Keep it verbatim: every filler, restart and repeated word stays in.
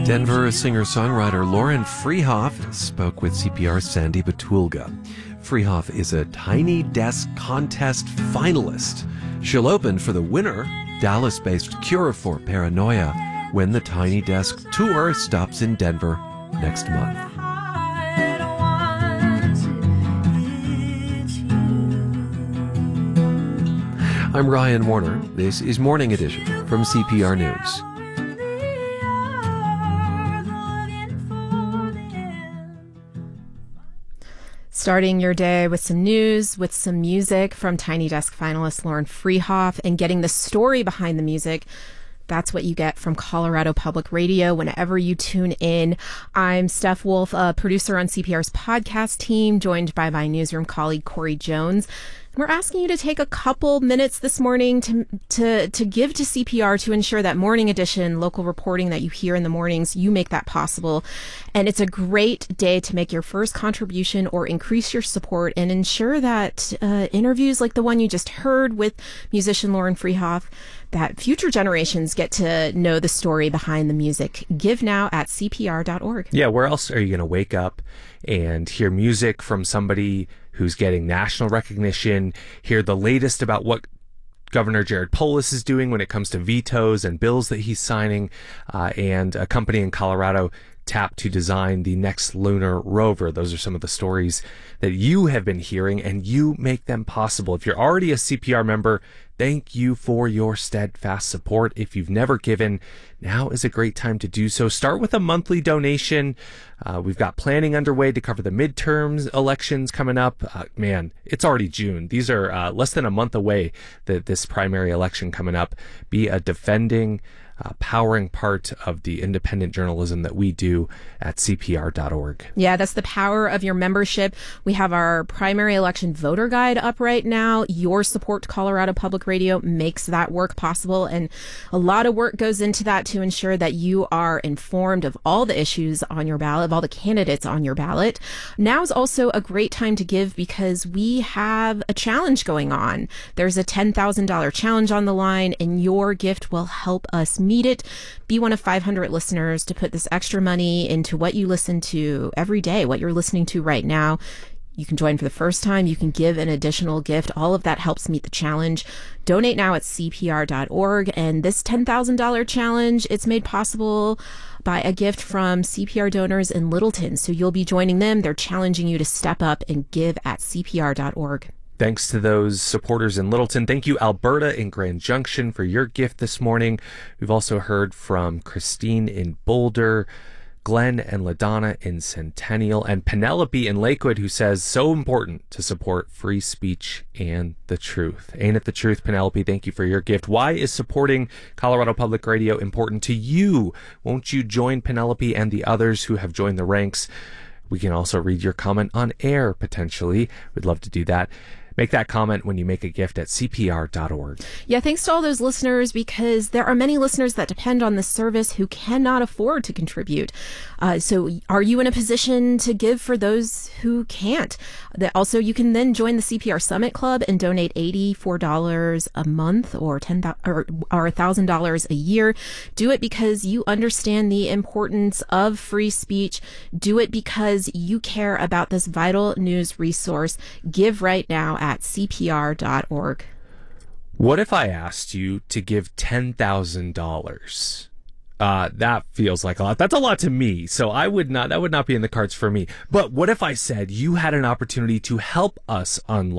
Denver singer-songwriter Lauren Freehoff spoke with C P R's Sandy Batulga. Freehoff is a Tiny Desk Contest finalist. She'll open for the winner, Dallas-based Cure for Paranoia, when the Tiny Desk Tour stops in Denver next month. I'm Ryan Warner. This is Morning Edition from C P R News. Starting your day with some news, with some music from Tiny Desk finalist Lauren Freehoff, and getting the story behind the music. That's what you get from Colorado Public Radio whenever you tune in. I'm Steph Wolf, a producer on C P R's podcast team, joined by my newsroom colleague Corey Jones. We're asking you to take a couple minutes this morning to to to give to C P R to ensure that Morning Edition, local reporting that you hear in the mornings, you make that possible. And it's a great day to make your first contribution or increase your support and ensure that uh, interviews like the one you just heard with musician Lauren Freehoff, that future generations get to know the story behind the music. Give now at C P R dot org. Yeah, where else are you going to wake up and hear music from somebody who's getting national recognition, hear the latest about what Governor Jared Polis is doing when it comes to vetoes and bills that he's signing, uh, and a company in Colorado tapped to design the next lunar rover. Those are some of the stories that you have been hearing, and you make them possible. If you're already a C P R member, thank you for your steadfast support. If you've never given, now is a great time to do so. Start with a monthly donation. Uh, we've got planning underway to cover the midterms elections coming up. Uh, man, it's already June. These are uh, less than a month away, that this primary election coming up. Be a defending, Uh, powering part of the independent journalism that we do at C P R dot org. Yeah, that's the power of your membership. We have our primary election voter guide up right now. Your support to Colorado Public Radio makes that work possible, and a lot of work goes into that to ensure that you are informed of all the issues on your ballot, of all the candidates on your ballot. Now is also a great time to give because we have a challenge going on. There's a ten thousand dollars challenge on the line, and your gift will help us meet it. Be one of five hundred listeners to put this extra money into what you listen to every day, what you're listening to right now. You can join for the first time. You can give an additional gift. All of that helps meet the challenge. Donate now at C P R dot org. And this ten thousand dollars challenge, it's made possible by a gift from C P R donors in Littleton. So you'll be joining them. They're challenging you to step up and give at C P R dot org. Thanks to those supporters in Littleton. Thank you, Alberta in Grand Junction, for your gift this morning. We've also heard from Christine in Boulder, Glenn and LaDonna in Centennial, and Penelope in Lakewood, who says, so important to support free speech and the truth. Ain't it the truth, Penelope? Thank you for your gift. Why is supporting Colorado Public Radio important to you? Won't you join Penelope and the others who have joined the ranks? We can also read your comment on air, potentially. We'd love to do that. Make that comment when you make a gift at C P R dot org. Yeah, thanks to all those listeners, because there are many listeners that depend on this service who cannot afford to contribute. Uh, so are you in a position to give for those who can't? That also, you can then join the C P R Summit Club and donate eighty-four dollars a month or ten or, or one thousand dollars a year. Do it because you understand the importance of free speech. Do it because you care about this vital news resource. Give right now at C P R dot org. What if I asked you to give ten thousand dollars? Uh, that feels like a lot. That's a lot to me. So I would not, that would not be in the cards for me. But what if I said you had an opportunity to help us unlock